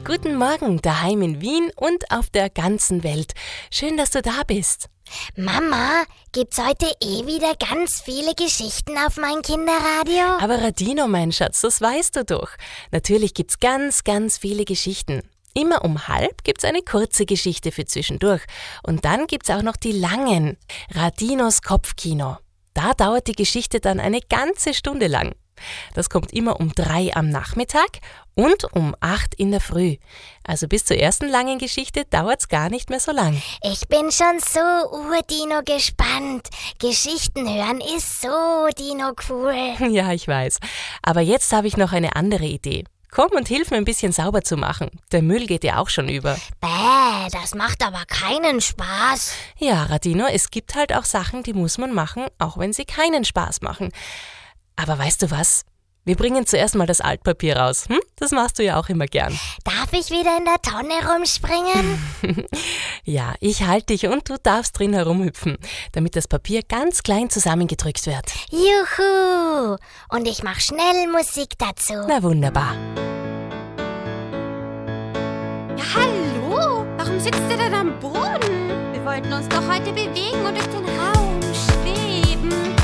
Guten Morgen daheim in Wien und auf der ganzen Welt. Schön, dass du da bist. Mama, gibt's heute wieder ganz viele Geschichten auf mein Kinderradio? Aber Radino, mein Schatz, das weißt du doch. Natürlich gibt's ganz, ganz viele Geschichten. Immer um 12:30 gibt's eine kurze Geschichte für zwischendurch. Und dann gibt's auch noch die langen. Radinos Kopfkino. Da dauert die Geschichte dann eine ganze Stunde lang. Das kommt immer um 3 am Nachmittag und um 8 in der Früh. Also bis zur ersten langen Geschichte dauert's gar nicht mehr so lang. Ich bin schon so urdino gespannt. Geschichten hören ist so dino cool. Ja, ich weiß. Aber jetzt habe ich noch eine andere Idee. Komm und hilf mir ein bisschen sauber zu machen. Der Müll geht ja auch schon über. Bäh, das macht aber keinen Spaß. Ja, Radino, es gibt halt auch Sachen, die muss man machen, auch wenn sie keinen Spaß machen. Aber weißt du was? Wir bringen zuerst mal das Altpapier raus. Das machst du ja auch immer gern. Darf ich wieder in der Tonne rumspringen? Ja, ich halte dich und du darfst drin herumhüpfen, damit das Papier ganz klein zusammengedrückt wird. Juhu! Und ich mach schnell Musik dazu. Na wunderbar. Ja, hallo? Warum sitzt ihr denn am Boden? Wir wollten uns doch heute bewegen und durch den Raum schweben.